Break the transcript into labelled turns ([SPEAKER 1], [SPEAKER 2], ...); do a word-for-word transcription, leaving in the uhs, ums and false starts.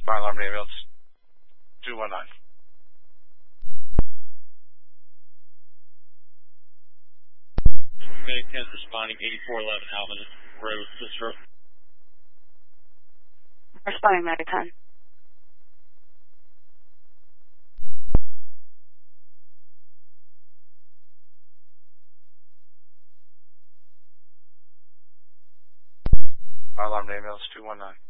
[SPEAKER 1] Fire alarm ambulance two one nine.
[SPEAKER 2] Medic ten responding eighty-four eleven Alvin Road, Cicero.
[SPEAKER 3] Responding Medic ten.
[SPEAKER 1] Fire alarm ambulance two one nine.